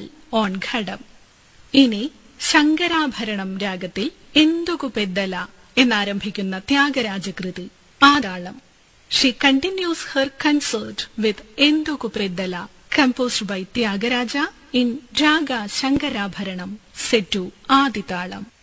തിരുനാൾ on ഘടം. ഇനി ശങ്കരാഭരണം രാഗത്തിൽ Enduku Peddala എന്നാരംഭിക്കുന്ന ത്യാഗരാജകൃതി ആതാളം. She continues her concert with Enduku Peddala, composed by Tyagaraja in Raga Shankarabharanam, set to Aditalam.